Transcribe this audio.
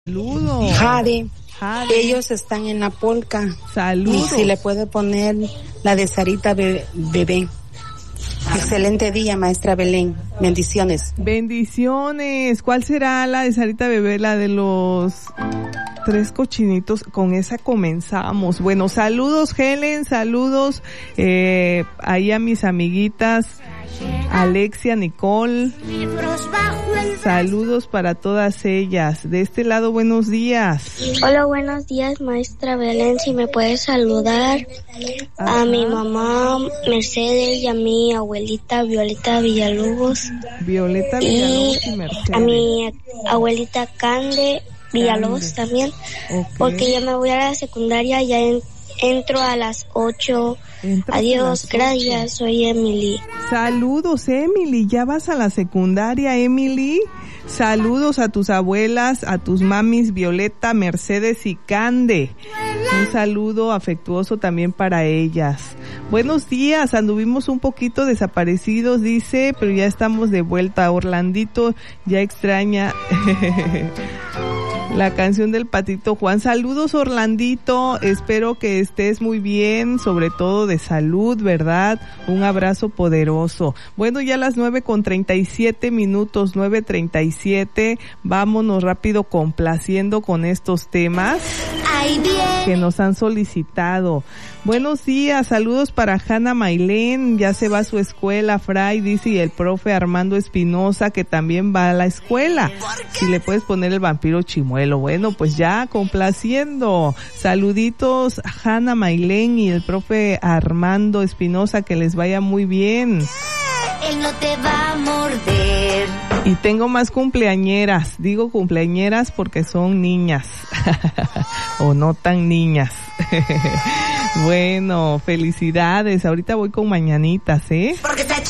Saludos. Jade. Ellos están en la polca. Saludos. Y si le puede poner la de Sarita Bebé. Excelente día, maestra Belén. Bendiciones. Bendiciones. ¿Cuál será la de Sarita Bebé? La de los 3 cochinitos. Con esa comenzamos. Bueno, saludos Helen, saludos ahí a mis amiguitas Alexia, Nicole. Saludos para todas ellas. De este lado, buenos días. Hola, buenos días, maestra Belén. Si me puedes saludar. Ajá. A mi mamá Mercedes y a mi abuelita Violeta Villalobos. Violeta Villalobos y Mercedes. A mi abuelita Cande Villalobos también. Okay. Porque ya me voy a la secundaria, ya entro a las 8. Adiós, gracias, soy Emily. Saludos, Emily, ya vas a la secundaria, Emily. Saludos a tus abuelas, a tus mamis Violeta, Mercedes y Cande. Un saludo afectuoso también para ellas. Buenos días, anduvimos un poquito desaparecidos, dice, pero ya estamos de vuelta. Orlandito ya extraña la canción del Patito Juan. Saludos, Orlandito, espero que estés muy bien, sobre todo de salud, ¿verdad? Un abrazo poderoso. Bueno, ya las 9:37, 9:37, vámonos rápido complaciendo con estos temas que nos han solicitado. Buenos días, saludos para Hanna Mailén, ya se va a su escuela, Fray, dice, y el profe Armando Espinosa, que también va a la escuela. Si le puedes poner el vampiro chimuelo. Bueno, pues ya, complaciendo. Saluditos a Hanna Mailén y el profe Armando Espinosa, que les vaya muy bien. Él no te va a morder. Y tengo más cumpleañeras, digo cumpleañeras porque son niñas, o no tan niñas. Bueno, felicidades, ahorita voy con mañanitas,